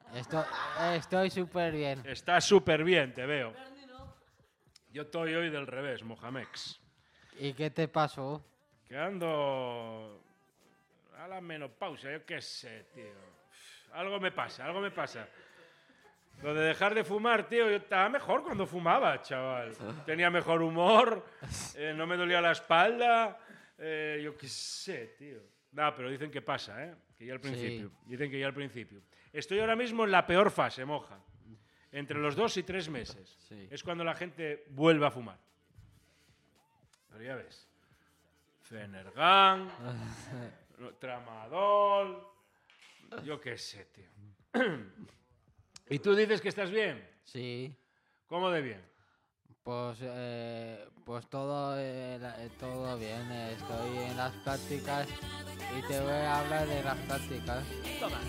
Esto- Estoy súper bien. Estás súper bien, te veo. Yo estoy hoy del revés, Mojamex. ¿Y qué te pasó? Que ando a la menopausia, yo qué sé, tío. Algo me pasa, algo me pasa. Lo de dejar de fumar, tío, yo estaba mejor cuando fumaba, chaval. Tenía mejor humor, no me dolía la espalda, yo qué sé, tío. No, pero dicen que pasa, ¿eh? Que ya al principio. Dicen que ya al principio. Estoy ahora mismo en la peor fase, Moja. Entre los 2 y 3 meses. Sí. Es cuando la gente vuelve a fumar. Pero ya ves. Fenergan, Tramadol, yo qué sé, tío. ¿Y tú dices que estás bien? Sí. ¿Cómo de bien? Pues todo bien. Estoy en las prácticas y te voy a hablar de las prácticas. Toma,